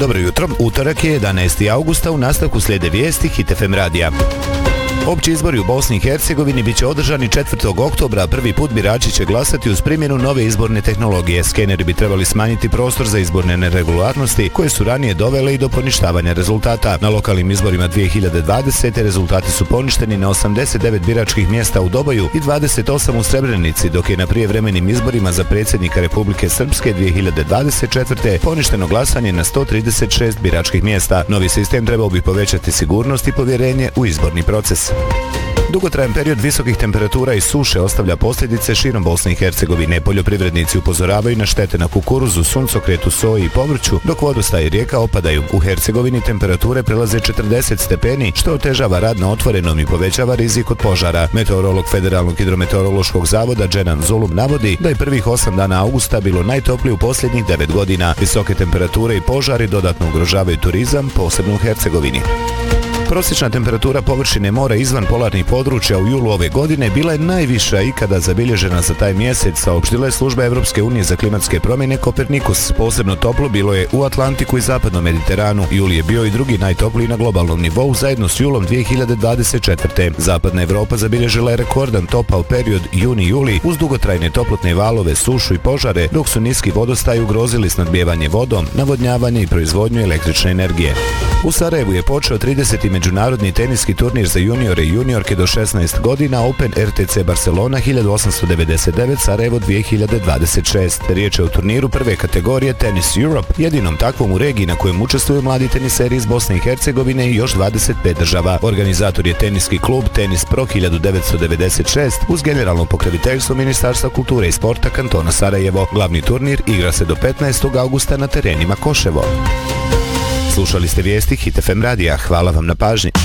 Dobro jutro, utorak je 11. augusta, u nastavku slijede vijesti Hit FM radija. Opći izbori u Bosni i Hercegovini bit će održani 4. oktobra, a prvi put birači će glasati uz primjenu nove izborne tehnologije. Skeneri bi trebali smanjiti prostor za izborne neregularnosti koje su ranije dovele i do poništavanja rezultata. Na lokalnim izborima 2020. rezultati su poništeni na 89 biračkih mjesta u Doboju i 28 u Srebrenici, dok je na prijevremenim izborima za predsjednika Republike Srpske 2024. poništeno glasanje na 136 biračkih mjesta. Novi sistem trebao bi povećati sigurnost i povjerenje u izborni proces. Dugotrajan period visokih temperatura i suše ostavlja posljedice širom Bosne i Hercegovine. Poljoprivrednici upozoravaju na štete na kukuruzu, suncokretu, soji i povrću, dok vodostaji rijeka opadaju. U Hercegovini temperature prelaze 40 stepeni, što otežava rad na otvorenom i povećava rizik od požara. Meteorolog Federalnog hidrometeorološkog zavoda Dženan Zulum navodi da je prvih 8 dana augusta bilo najtoplije u posljednjih 9 godina. Visoke temperature i požari dodatno ugrožavaju turizam, posebno u Hercegovini. Prosječna temperatura površine mora izvan polarnih područja u julu ove godine bila je najviša ikada zabilježena za taj mjesec, saopštila je služba Evropske unije za klimatske promjene Kopernikus. Posebno toplo bilo je u Atlantiku i zapadnom Mediteranu. Juli je bio i drugi najtopliji na globalnom nivou zajedno s julom 2024. Zapadna Evropa zabilježila je rekordan topao period juni-juli uz dugotrajne toplotne valove, sušu i požare, dok su niski vodostaji ugrozili snadbijevanje vodom, navodnjavanje i proizvodnju električne energije. U Sarajevu je počeo 30. međunarodni teniski turnir za juniore i juniorke do 16 godina Open RTC Barcelona 1899 Sarajevo 2026. Riječ je o turniru prve kategorije Tennis Europe, jedinom takvom u regiji na kojem učestvuju mladi teniseri iz Bosne i Hercegovine i još 25 država. Organizator je teniski klub Tenis Pro 1996 uz generalno pokroviteljstvo Ministarstva kulture i sporta kantona Sarajevo. Glavni turnir igra se do 15. augusta na terenima Koševo. Slušali ste vijesti Hit FM radija. Hvala vam na pažnji.